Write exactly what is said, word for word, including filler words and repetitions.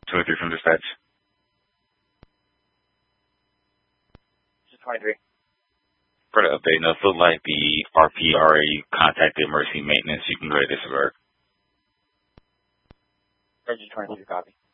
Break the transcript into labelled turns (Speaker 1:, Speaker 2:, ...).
Speaker 1: twenty-three from dispatch.
Speaker 2: twenty-three.
Speaker 1: For the update, no, it looked like the R P already contacted emergency maintenance. You can go ahead and disregard.
Speaker 2: Register twenty-three, copy.